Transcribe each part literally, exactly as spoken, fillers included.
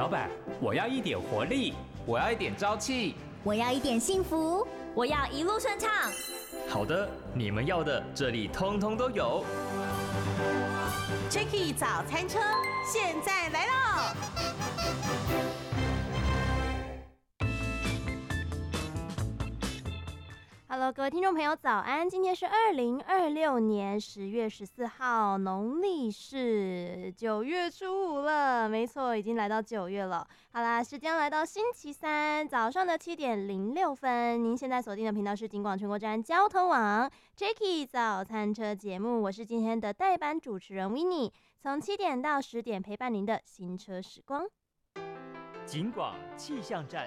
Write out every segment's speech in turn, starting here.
老板，我要一点活力， 我要一点朝气， 我要一点幸福，我要一路顺畅。 好的，你们要的这里通通都有。 Jacky 早餐车现在来喽！ Hello， 各位听众朋友，早安！今天是二零二六年十月十四号，农历是九月初五了。没错，已经来到九月了。好啦，时间来到星期三早上的七点零六分。您现在锁定的频道是警广全国站交通网 Jacky 早餐车节目，我是今天的代班主持人 Winnie， 从七点到十点陪伴您的行车时光。 警广气象站。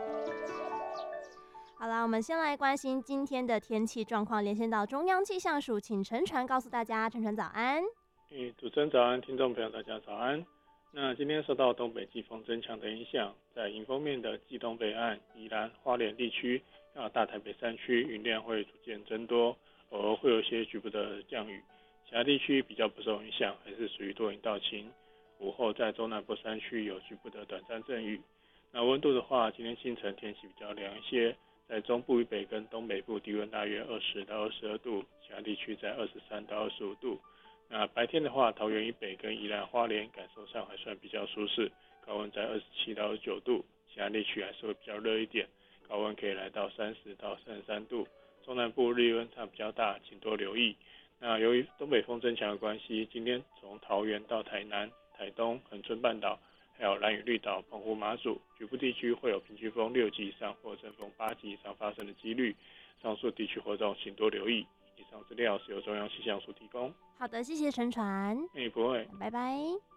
好啦，我们先来关心今天的天气状况，连线到中央气象署，请陈传告诉大家。陈传早安。 嗯，主持人早安，听众朋友大家早安。那今天受到东北季风增强的影响，在迎风面的基东北岸、宜兰、花莲地区，还有大台北山区，云量会逐渐增多，偶尔会有一些局部的降雨。其他地区比较不受影响，还是属于多云到晴。午后在中南部山区有局部的短暂阵雨。那温度的话，今天清晨天气比较凉一些。在中部以北跟东北部低温大约二十到二十二度，其他地区在二十三到二十五度。那白天的话，桃园以北跟宜兰花莲感受上还算比较舒适，高温在二十七到二十九度，其他地区还是会比较热一点，高温可以来到三十到三十三度。中南部日温差比较大，请多留意。那由于东北风增强的关系，今天从桃园到台南、台东、恒春半岛还有兰屿绿岛、澎湖马祖局部地区会有平均风六级以上或阵风八级以上发生的几率，上述地区活动请多留意。以上资料是由中央气象署提供。 好的，谢谢陈传。 哎，不会， 拜拜。